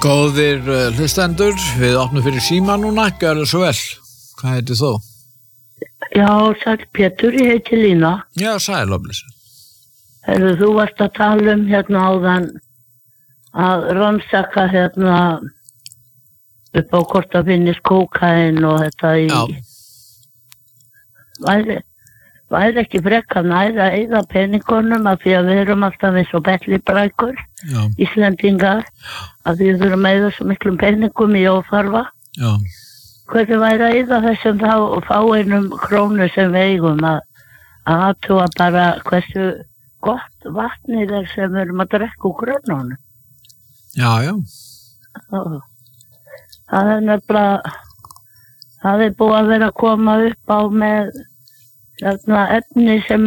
Góðir hlustendur, við opnum fyrir síma núna, gjörðu svo vel. Hvað heitir þú? Já, sæl Pétur, ég heiti Lína. Já, sæl, oflýsir. Heyrðu, þú varst að tala hérna áðan að rannsaka hérna upp á hvort að finnist kókaín og þetta í... Já. Væri ekki frekar nær að eyða peningunum af því að við erum alltaf eins og bellibrækur, Íslendingar, að við þurfum að eyða svo miklum peningum í óþarfa. Já. Hvernig væri að eyða þessum þá fáeinum krónu sem við eigum að athuga bara hversu gott vatnið er sem við erum að drekka úr grönnunum. Já, já. Það er nefnilega, það er búið að vera að koma upp á með efni sem